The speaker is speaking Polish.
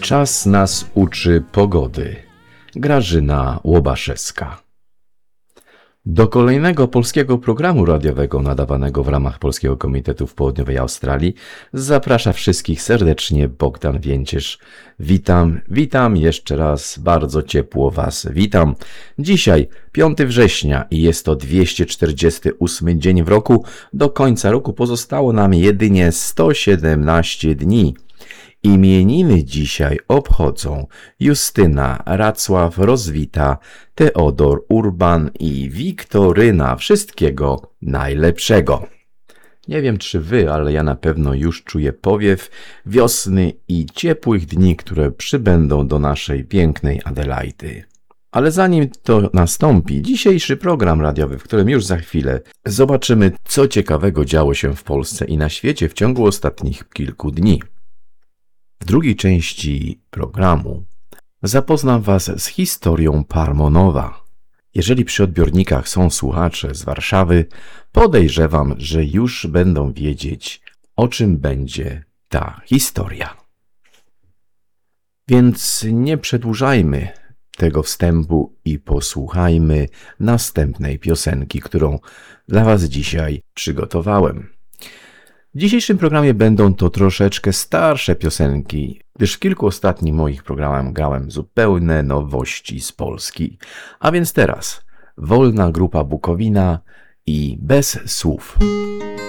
Czas nas uczy pogody. Grażyna Łobaszewska. Do kolejnego polskiego programu radiowego nadawanego w ramach Polskiego Komitetu w Południowej Australii zaprasza wszystkich serdecznie Bogdan Więcież. Witam jeszcze raz, bardzo ciepło Was witam. Dzisiaj 5 września i jest to 248 dzień w roku. Do końca roku pozostało nam jedynie 117 dni. Imieniny dzisiaj obchodzą Justyna, Racław, Rozwita, Teodor, Urban i Wiktoryna. Wszystkiego najlepszego. Nie wiem czy wy, ale ja na pewno już czuję powiew wiosny i ciepłych dni, które przybędą do naszej pięknej Adelaidy. Ale zanim to nastąpi, dzisiejszy program radiowy, w którym już za chwilę zobaczymy, co ciekawego działo się w Polsce i na świecie w ciągu ostatnich kilku dni. W drugiej części programu zapoznam Was z historią Parmonowa. Jeżeli przy odbiornikach są słuchacze z Warszawy, podejrzewam, że już będą wiedzieć, o czym będzie ta historia. Więc nie przedłużajmy tego wstępu i posłuchajmy następnej piosenki, którą dla Was dzisiaj przygotowałem. W dzisiejszym programie będą to troszeczkę starsze piosenki, gdyż w kilku ostatnich moich programach grałem zupełne nowości z Polski. A więc teraz Wolna Grupa Bukowina i Bez słów.